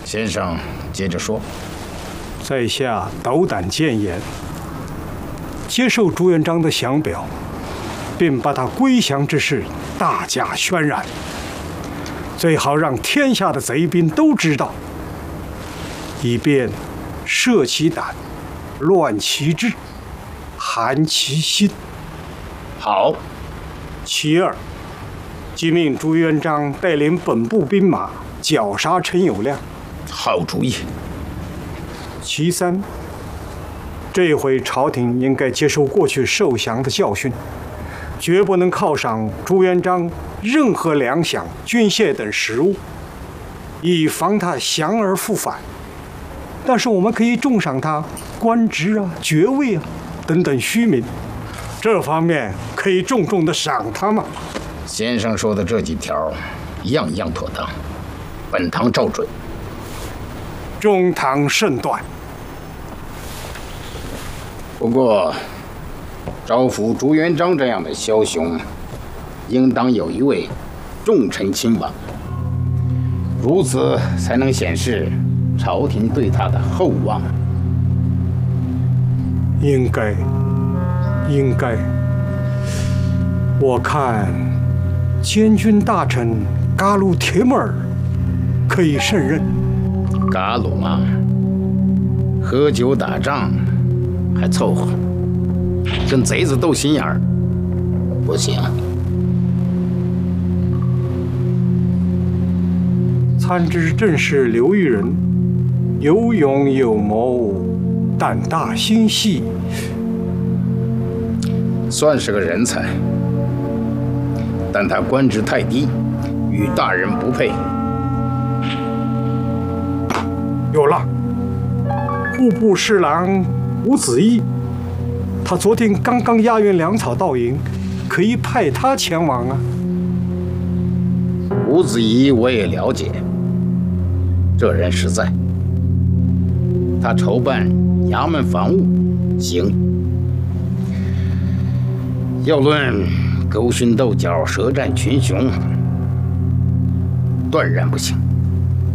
先生，接着说。 在下斗胆谏言，接受朱元璋的降表，并把他归降之事大加渲染，最好让天下的贼兵都知道，以便摄其胆，乱其志，寒其心。 好。 其二，即命朱元璋带领本部兵马绞杀陈友谅。 好主意。 其三，这回朝廷应该接受过去受降的教训，绝不能犒赏朱元璋任何粮饷、军械等食物，以防他降而复返。但是我们可以重赏他官职啊、爵位啊等等虚名，这方面可以重重的赏他嘛。 先生说的这几条，样样妥当，本堂照准。 中堂甚断。 不过，招抚朱元璋这样的枭雄，应当有一位重臣亲王，如此才能显示朝廷对他的厚望。 应该。我看监军大臣噶鲁铁木儿可以胜任。 噶鲁嘛，喝酒打仗还凑合，跟贼子斗心眼儿不行。 参知正是刘裕人，有勇有谋，胆大心细， 算是个人才，但他官职太低，与大人不配。 有了，户部侍郎吴子义，他昨天刚刚押运粮草到营，可以派他前往啊。 吴子仪我也了解，这人实在，他筹办衙门防务行，要论勾心斗角、舌战群雄，断然不行。